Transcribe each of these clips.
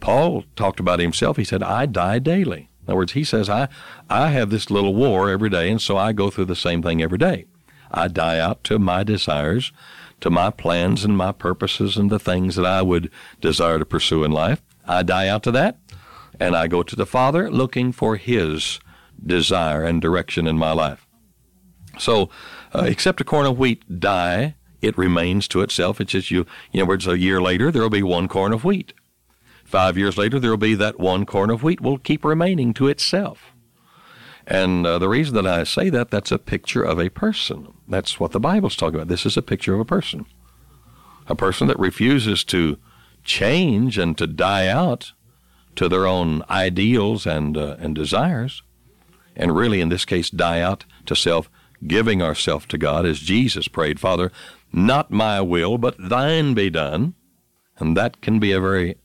Paul talked about himself. He said, I die daily. In other words, he says, I have this little war every day, and so I go through the same thing every day. I die out to my desires, to my plans and my purposes and the things that I would desire to pursue in life. I die out to that, and I go to the Father looking for his desire and direction in my life. So, except a corn of wheat die, it remains to itself. It's just in other words, a year later, there will be one corn of wheat. 5 years later, there will be that one corn of wheat will keep remaining to itself. And the reason that I say that, that's a picture of a person. That's what the Bible's talking about. This is a picture of a person that refuses to change and to die out to their own ideals and desires, and really, in this case, die out to self, giving ourselves to God, as Jesus prayed, Father, not my will, but thine be done. And that can be a very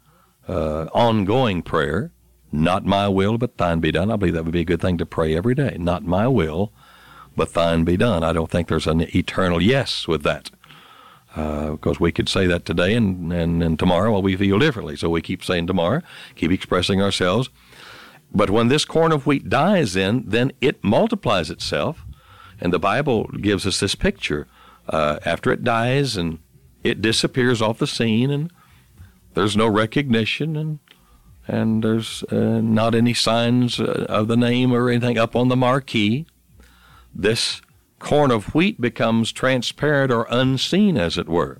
ongoing prayer. Not my will, but thine be done. I believe that would be a good thing to pray every day. Not my will, but thine be done. I don't think there's an eternal yes with that. Because we could say that today and tomorrow, well, we feel differently. So we keep saying tomorrow, keep expressing ourselves. But when this corn of wheat dies then it multiplies itself. And the Bible gives us this picture. After it dies and it disappears off the scene, and there's no recognition, and there's not any signs of the name or anything up on the marquee, this corn of wheat becomes transparent or unseen, as it were.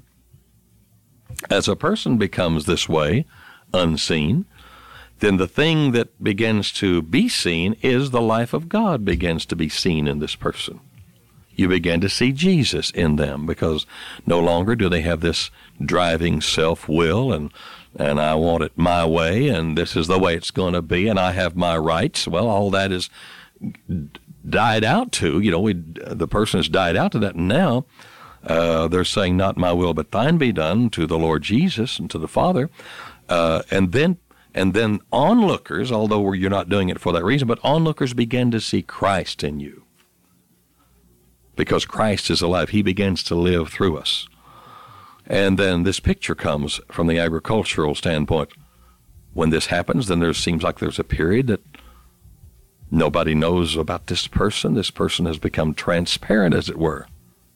As a person becomes this way, unseen, then the thing that begins to be seen is the life of God begins to be seen in this person. You begin to see Jesus in them, because no longer do they have this driving self-will and I want it my way, and this is the way it's going to be, and I have my rights. Well, all that is died out to, the person has died out to that, and now they're saying, not my will, but thine be done, to the Lord Jesus and to the Father. And then onlookers, although you're not doing it for that reason, but onlookers begin to see Christ in you. Because Christ is alive. He begins to live through us. And then this picture comes from the agricultural standpoint. When this happens, then there seems like there's a period that nobody knows about this person. This person has become transparent, as it were,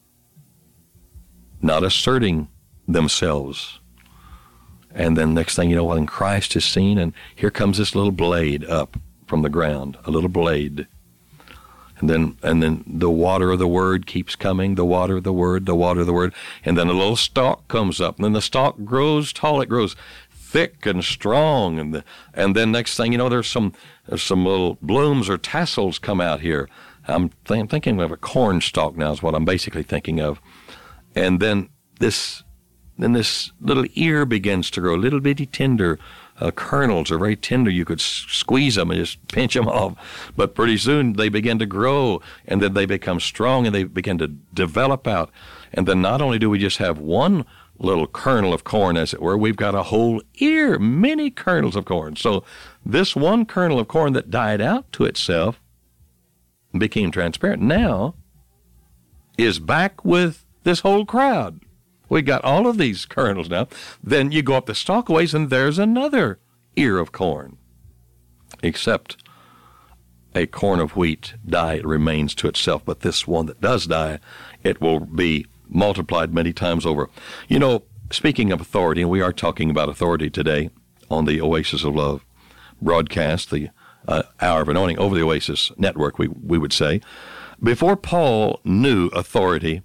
not asserting themselves. And then next thing you know, when Christ is seen, and here comes this little blade up from the ground, a little blade. And then the water of the Word keeps coming, the water of the Word, the water of the Word. And then a little stalk comes up, and then the stalk grows tall. It grows thick and strong. And then next thing you know, there's some little blooms or tassels come out here. I'm thinking of a corn stalk now is what I'm basically thinking of. And then this little ear begins to grow, little bitty tender kernels are very tender. You could squeeze them and just pinch them off. But pretty soon they begin to grow, and then they become strong, and they begin to develop out. And then not only do we just have one little kernel of corn, as it were, we've got a whole ear, many kernels of corn. So this one kernel of corn that died out to itself and became transparent now is back with this whole crowd. We got all of these kernels now. Then you go up the stalk a ways, and there's another ear of corn. Except a corn of wheat die, it remains to itself. But this one that does die, it will be multiplied many times over. Speaking of authority, and we are talking about authority today on the Oasis of Love broadcast, the Hour of Anointing over the Oasis Network, we would say. Before Paul knew authority,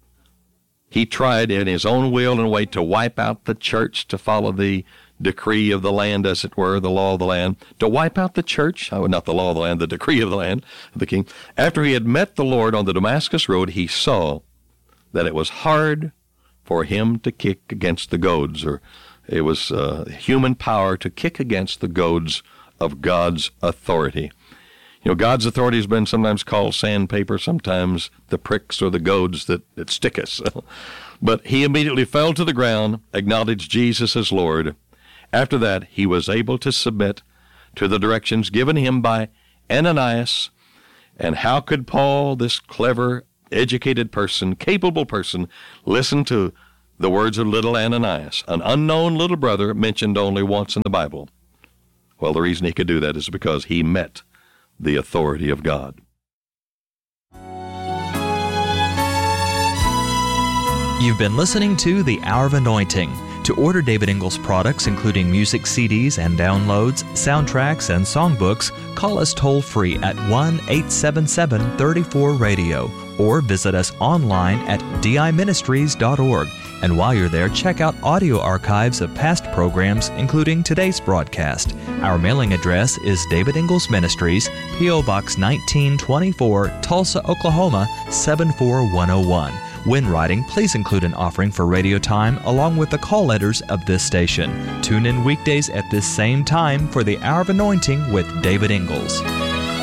he tried in his own will and way to wipe out the church, to follow the decree of the land, as it were, the law of the land, to wipe out the church, not the law of the land, the decree of the land, of the king. After he had met the Lord on the Damascus road, he saw that it was hard for him to kick against the goads, or it was human power to kick against the goads of God's authority. God's authority has been sometimes called sandpaper, sometimes the pricks or the goads that stick us. But he immediately fell to the ground, acknowledged Jesus as Lord. After that, he was able to submit to the directions given him by Ananias. And how could Paul, this clever, educated person, capable person, listen to The words of little Ananias, an unknown little brother mentioned only once in the Bible. Well, the reason he could do that is because he met the authority of God. You've been listening to The Hour of Anointing. To order David Ingles products, including music CDs and downloads, soundtracks, and songbooks, call us toll-free at 1-877-34-RADIO or visit us online at diministries.org. And while you're there, check out audio archives of past programs, including today's broadcast. Our mailing address is David Ingles Ministries, P.O. Box 1924, Tulsa, Oklahoma, 74101. When writing, please include an offering for radio time along with the call letters of this station. Tune in weekdays at this same time for the Hour of Anointing with David Ingles.